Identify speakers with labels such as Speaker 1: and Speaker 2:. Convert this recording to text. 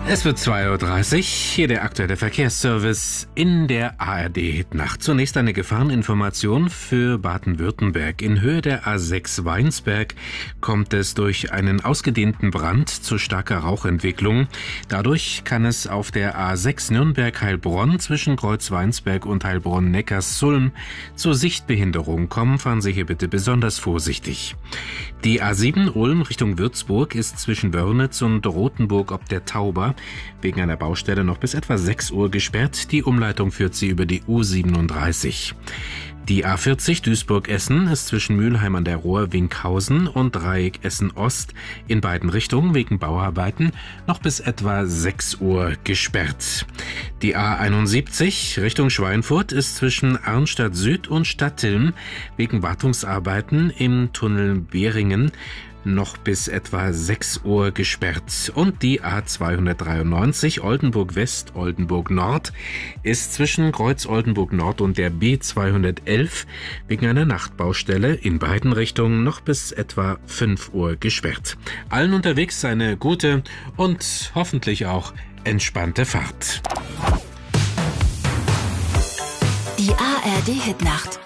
Speaker 1: Es wird 2:30 Uhr, hier der aktuelle Verkehrsservice in der ARD-Hitnacht. Zunächst eine Gefahreninformation für Baden-Württemberg. In Höhe der A6 Weinsberg kommt es durch einen ausgedehnten Brand zu starker Rauchentwicklung. Dadurch kann es auf der A6 Nürnberg-Heilbronn zwischen Kreuz Weinsberg und Heilbronn-Neckarsulm zur Sichtbehinderung kommen. Fahren Sie hier bitte besonders vorsichtig. Die A7 Ulm Richtung Würzburg ist zwischen Wörnitz und Rothenburg ob der Tauber wegen einer Baustelle noch bis etwa 6 Uhr gesperrt. Die Umleitung führt sie über die U37. Die A40 Duisburg-Essen ist zwischen Mülheim an der Ruhr, Winkhausen und Dreieck Essen-Ost in beiden Richtungen wegen Bauarbeiten noch bis etwa 6 Uhr gesperrt. Die A71 Richtung Schweinfurt ist zwischen Arnstadt Süd und Stadtilm wegen Wartungsarbeiten im Tunnel Behringen noch bis etwa 6 Uhr gesperrt. Und die A293 Oldenburg West, Oldenburg Nord ist zwischen Kreuz Oldenburg Nord und der B211 wegen einer Nachtbaustelle in beiden Richtungen noch bis etwa 5 Uhr gesperrt. Allen unterwegs eine gute und hoffentlich auch entspannte Fahrt.
Speaker 2: Die ARD Hitnacht.